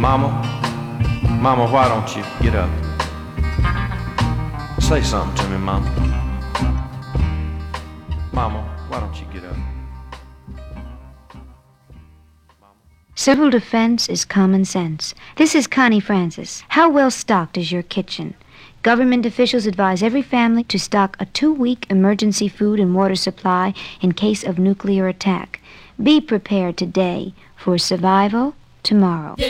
Mama, Mama, why don't you get up? Say something to me, Mama. Mama, why don't you get up? Civil defense is common sense. This is Connie Francis. How well stocked is your kitchen? Government officials advise every family to stock a 2-week emergency food and water supply in case of nuclear attack. Be prepared today for survival tomorrow.